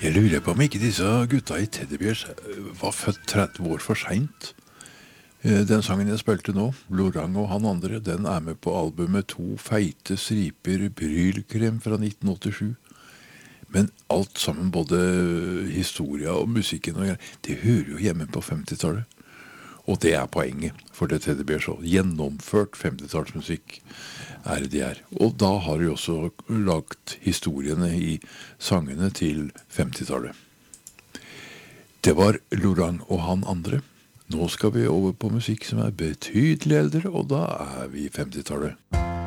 Jeg lurer på om ikke disse gutta I Teddy Bears var født 30 år for sent. Den sangen jeg spilte nå, Lorang og han andre, den med på albumet To feite striper brylkrem fra 1987. Men alt sammen, både historia og musikken, og det hører jo hjemme på 50-tallet. Og det poenget for det Teddy Bears også. Gjennomført 50-tallsmusikk det Og da har de også lagt historiene I sangene til 50-tallet. Det var Lorang og han andre. Nå skal vi over på musikk som betydelig eldre, og da vi I 50-tallet.